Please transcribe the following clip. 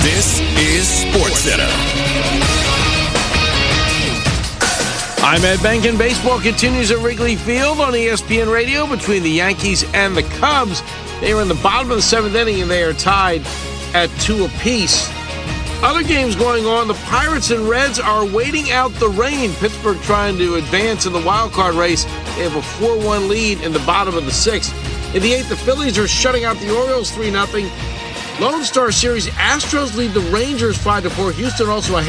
This is SportsCenter. I'm Ed Benkin. Baseball continues at Wrigley Field on ESPN Radio between the Yankees and the Cubs. They are in the bottom of the seventh inning, and they are tied at 2 apiece. Other games going on, the Pirates and Reds are waiting out the rain. Pittsburgh trying to advance in the wild card race. They have a 4-1 lead in the bottom of the sixth. In the eighth, the Phillies are shutting out the Orioles 3-0. Lone Star Series, Astros lead the Rangers 5-4. Houston also a